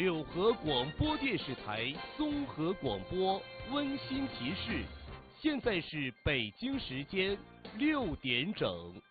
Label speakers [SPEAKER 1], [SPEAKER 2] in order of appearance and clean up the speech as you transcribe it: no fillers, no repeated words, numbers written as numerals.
[SPEAKER 1] 柳河广播电视台综合广播温馨提示：现在是北京时间6点整。